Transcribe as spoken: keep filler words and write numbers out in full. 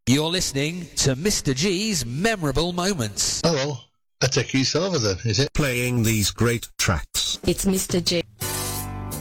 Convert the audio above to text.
You're listening to Mister G's Memorable Moments. Oh well, a Techies Salva then, is it? Playing these great tracks. It's Mister G.